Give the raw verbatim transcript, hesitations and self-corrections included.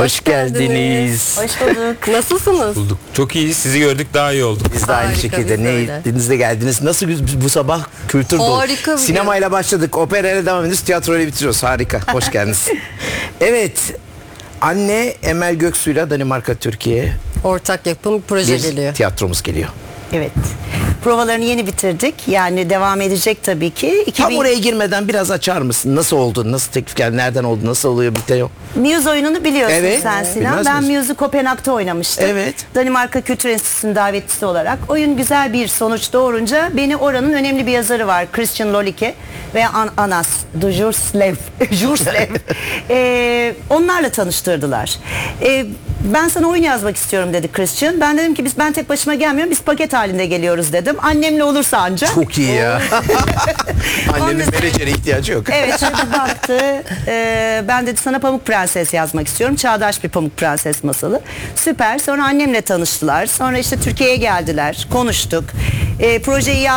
Hoş geldiniz. Hoş bulduk. Nasılsınız? Bulduk. Çok iyi. Sizi gördük, daha iyi olduk. Biz de aynı Harika, şekilde biz de ne öyle. ettiniz de geldiniz. Nasıl bu sabah kültür dolu. Harika bir Sinemayla başladık. Operayla devam ediyoruz. Tiyatroyla bitiriyoruz. Harika. Hoş geldiniz. Evet. Anne Emel Göksu'yla Danimarka Türkiye Ortak yapım proje bir geliyor. tiyatromuz geliyor. Evet. Provalarını yeni bitirdik. Yani devam edecek tabii ki. iki Tam bin oraya girmeden biraz açar mısın? Nasıl oldu? Nasıl teklif geldi? Nereden oldu? Nasıl oluyor? Bitiyor. Muse oyununu biliyorsun Evet. sen Sinan. Bilmez Ben misin? Muse'u Kopenhag'da oynamıştım. Evet. Danimarka Kültür Enstitüsü'nün davetlisi olarak. Oyun güzel bir sonuç doğurunca beni oranın önemli bir yazarı var. Christian Lolike ve An Anas Dujurslav. Jurslav. ee, onlarla tanıştırdılar. Ee, ben sana oyun yazmak istiyorum dedi Christian. Ben dedim ki biz ben tek başıma gelmiyorum. Biz paket halinde geliyoruz dedim. Annemle olursa ancak. Çok iyi ya. Annenin Ondan- menajere ihtiyacı yok. Evet, şöyle bir baktı. Ee, ben dedi sana Pamuk Prenses yazmak istiyorum. Çağdaş bir Pamuk Prenses masalı. Süper. Sonra annemle tanıştılar. Sonra işte Türkiye'ye geldiler. Konuştuk. Ee, projeyi